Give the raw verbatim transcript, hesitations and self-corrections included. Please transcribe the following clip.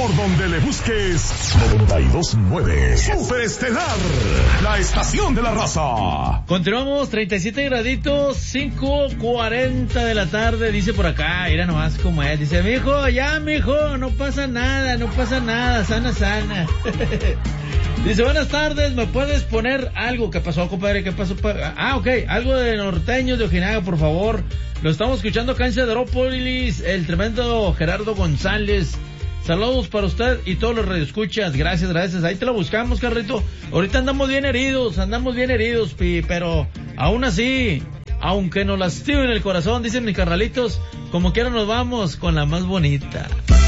Por donde le busques, noventa y dos punto nueve. Super Estelar, la estación de la raza. Continuamos, treinta y siete graditos, cinco cuarenta de la tarde, dice por acá, mira nomás como es, dice, mijo, ya mijo, no pasa nada, no pasa nada, sana, sana. Dice, buenas tardes, ¿me puedes poner algo? ¿Qué pasó, compadre? ¿Qué pasó? Ah, ok, algo de Norteños de Ojinaga, por favor. Lo estamos escuchando acá en Cedrópolis, el tremendo Gerardo González. Saludos para usted y todos los radioescuchas. Gracias, gracias. Ahí te lo buscamos, Carrito. Ahorita andamos bien heridos, andamos bien heridos, pi, pero aún así, aunque nos lastimen el corazón, dicen mis carnalitos, como quiera nos vamos con la más bonita.